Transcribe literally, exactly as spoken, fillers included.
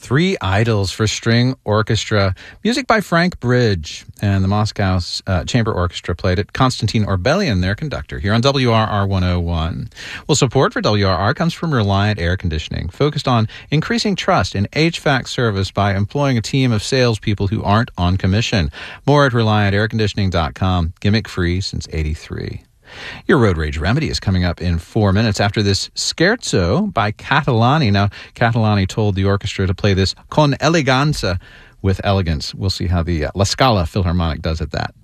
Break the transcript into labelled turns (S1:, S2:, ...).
S1: Three Idols for String Orchestra, music by Frank Bridge, and the Moscow uh, Chamber Orchestra played it. Konstantin Orbelian, their conductor, here on W R R one oh one. Well, support for W R R comes from Reliant Air Conditioning, focused on increasing trust in H V A C service by employing a team of salespeople who aren't on commission. More at reliant air conditioning dot com. Gimmick free since eighty-three. Your Road Rage Remedy is coming up in four minutes after this Scherzo by Catalani. Now, Catalani told the orchestra to play this con eleganza, with elegance. We'll see how the uh, La Scala Philharmonic does at that.